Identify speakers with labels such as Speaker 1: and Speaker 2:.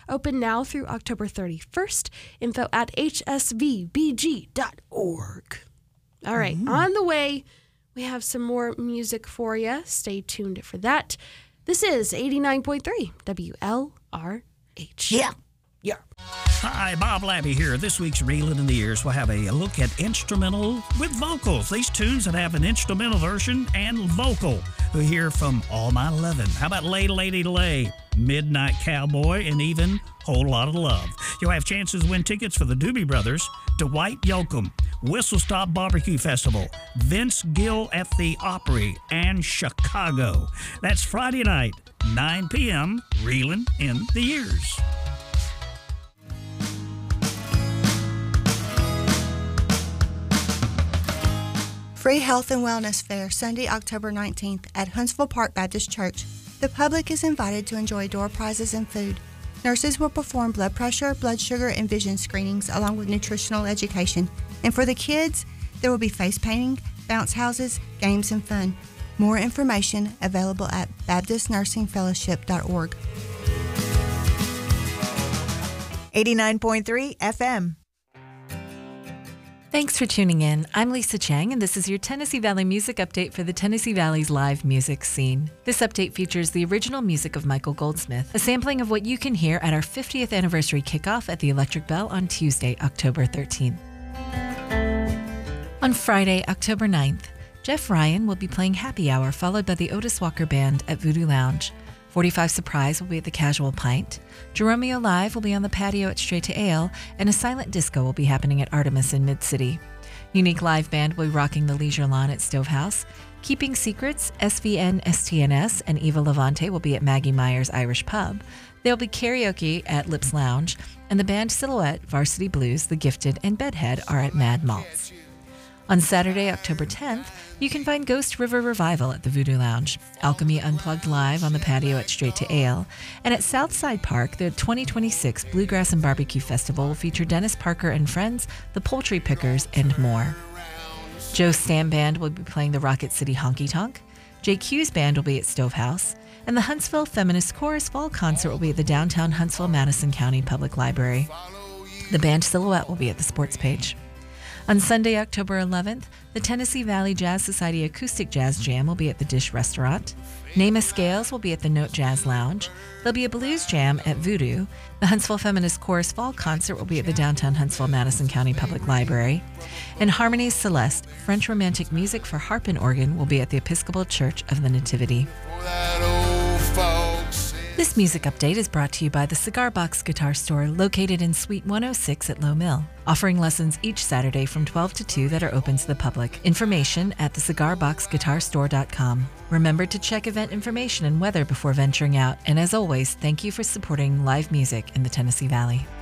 Speaker 1: Open now through October 31st. Info at hsvbg.org. All right, on the way, we have some more music for you. Stay tuned for that. This is 89.3 WLRH.
Speaker 2: Yeah.
Speaker 3: Hi, Bob Labby here. This week's Reelin' in the Ears will have a look at instrumental with vocals. These tunes that have an instrumental version and vocal. We'll hear from All My Lovin'. How about Lay Lady Lay, Midnight Cowboy, and even Whole Lot of Love. You'll have chances to win tickets for the Doobie Brothers, Dwight Yoakam, Whistle Stop Barbecue Festival, Vince Gill at the Opry, and Chicago. That's Friday night, 9 p.m., Reelin' in the Ears.
Speaker 4: Free Health and Wellness Fair, Sunday, October 19th at Huntsville Park Baptist Church. The public is invited to enjoy door prizes and food. Nurses will perform blood pressure, blood sugar, and vision screenings along with nutritional education. And for the kids, there will be face painting, bounce houses, games, and fun. More information available at baptistnursingfellowship.org.
Speaker 2: 89.3 FM.
Speaker 5: Thanks for tuning in. I'm Lisa Chang, and this is your Tennessee Valley Music Update for the Tennessee Valley's live music scene. This update features the original music of Michael Goldsmith, a sampling of what you can hear at our 50th anniversary kickoff at the Electric Bell on Tuesday, October 13th. On Friday, October 9th, Jeff Ryan will be playing Happy Hour, followed by the Otis Walker Band at Voodoo Lounge. 45 Surprise will be at the Casual Pint. Jeromeo Live will be on the patio at Straight to Ale, and a silent disco will be happening at Artemis in Mid-City. Unique Live Band will be rocking the Leisure Lawn at Stovehouse. Keeping Secrets, SVN, STNS, and Eva Levante will be at Maggie Meyer's Irish Pub. There will be karaoke at Lips Lounge, and the band Silhouette, Varsity Blues, The Gifted, and Bedhead are at Mad Maltz. On Saturday, October 10th, you can find Ghost River Revival at the Voodoo Lounge, Alchemy Unplugged Live on the patio at Straight to Ale, and at Southside Park, the 2026 Bluegrass and Barbecue Festival will feature Dennis Parker and Friends, the Poultry Pickers, and more. Joe Stam Band will be playing the Rocket City Honky Tonk, JQ's Band will be at Stovehouse, and the Huntsville Feminist Chorus Fall Concert will be at the downtown Huntsville Madison County Public Library. The band Silhouette will be at the Sports Page. On Sunday, October 11th, the Tennessee Valley Jazz Society Acoustic Jazz Jam will be at the Dish Restaurant. Nema Scales will be at the Note Jazz Lounge. There'll be a blues jam at Voodoo. The Huntsville Feminist Chorus Fall Concert will be at the downtown Huntsville Madison County Public Library. And Harmonies Celeste, French Romantic Music for Harp and Organ, will be at the Episcopal Church of the Nativity. This music update is brought to you by the Cigar Box Guitar Store, located in Suite 106 at Low Mill, offering lessons each Saturday from 12 to 2 that are open to the public. Information at thecigarboxguitarstore.com. Remember to check event information and weather before venturing out, and as always, thank you for supporting live music in the Tennessee Valley.